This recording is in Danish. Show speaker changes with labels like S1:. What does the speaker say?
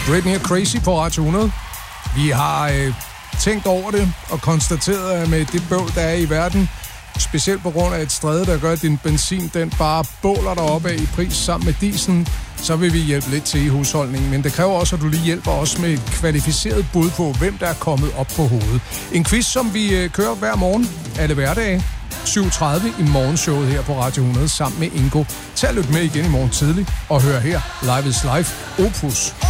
S1: Britney Crazy på Radio 100. Vi har tænkt over det og konstateret, at med det bøvl, der er i verden, specielt på grund af et stræde, der gør, at din benzin den bare båler dig op af i pris sammen med diesel, så vil vi hjælpe lidt til i husholdningen. Men det kræver også, at du lige hjælper os med et kvalificeret bud på, hvem der er kommet op på hovedet. En quiz, som vi kører hver morgen, alle hverdage, 7:30 i morgenshowet her på Radio 100 sammen med Ingo. Tag lidt med igen i morgen tidlig og hør her Live is Live Opus.